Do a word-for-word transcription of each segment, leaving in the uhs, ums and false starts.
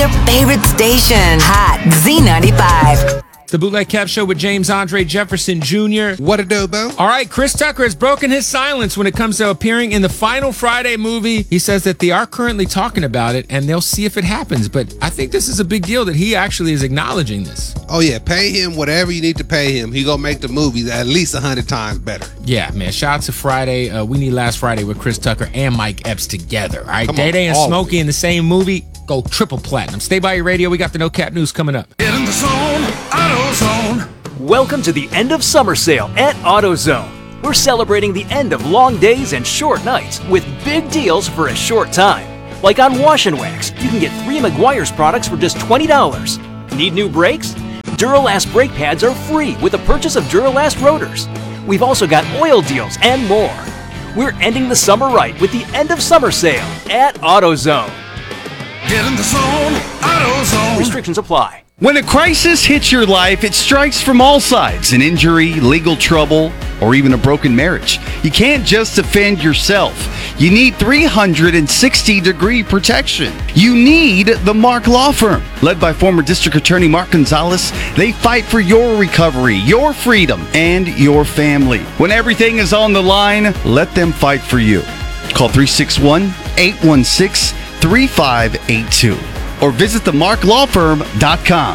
your favorite station. Hot Z ninety-five. The Bootleg Kev Show with James Andre Jefferson Junior What a do, Bo? All right, Chris Tucker has broken his silence when it comes to appearing in the final Friday movie. He says that they are currently talking about it, and they'll see if it happens. But I think this is a big deal that he actually is acknowledging this. Oh, yeah. Pay him whatever you need to pay him. He gonna make the movie at least a hundred times better. Yeah, man. Shout out to Friday. Uh, we Need Last Friday with Chris Tucker and Mike Epps together. All right, Day Day and Smokey in the same movie. Go triple platinum. Stay by your radio. We got the No Cap News coming up. Get in the zone, AutoZone. Welcome to the end of summer sale at AutoZone. We're celebrating the end of long days and short nights with big deals for a short time. Like on Wash and Wax, you can get three Meguiar's products for just twenty dollars. Need new brakes? Duralast brake pads are free with the purchase of Duralast rotors. We've also got oil deals and more. We're ending the summer right with the end of summer sale at AutoZone. Get in the zone, AutoZone. Restrictions apply. When a crisis hits your life, it strikes from all sides. An injury, legal trouble, or even a broken marriage. You can't just defend yourself. You need three hundred sixty degree protection. You need the Mark Law Firm. Led by former District Attorney Mark Gonzalez, they fight for your recovery, your freedom, and your family. When everything is on the line, let them fight for you. Call three six one, eight one six, three five eight two or visit the mark law firm dot com.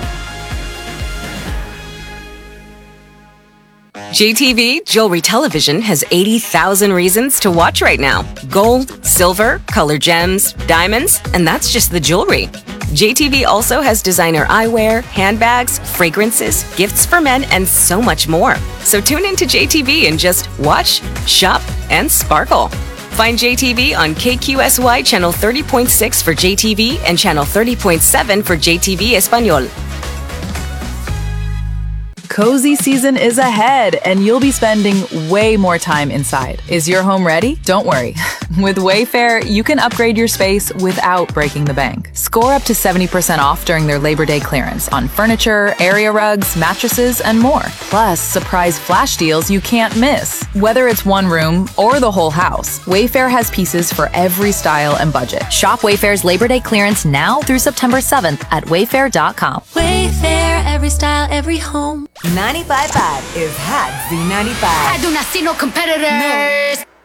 J T V Jewelry Television has eighty thousand reasons to watch right now. Gold, silver, color gems, diamonds, and that's just the jewelry. J T V also has designer eyewear, handbags, fragrances, gifts for men, and so much more. So tune into J T V and just watch, shop, and sparkle. Find J T V on K Q S Y Channel thirty point six for J T V and Channel thirty point seven for J T V Espanol. Cozy season is ahead, and you'll be spending way more time inside. Is your home ready? Don't worry. With Wayfair, you can upgrade your space without breaking the bank. Score up to seventy percent off during their Labor Day clearance on furniture, area rugs, mattresses, and more. Plus, surprise flash deals you can't miss. Whether it's one room or the whole house, Wayfair has pieces for every style and budget. Shop Wayfair's Labor Day clearance now through September seventh at wayfair dot com. Wayfair, every style, every home. ninety-five point five is Hot Z ninety-five. I do not see no competitors. No.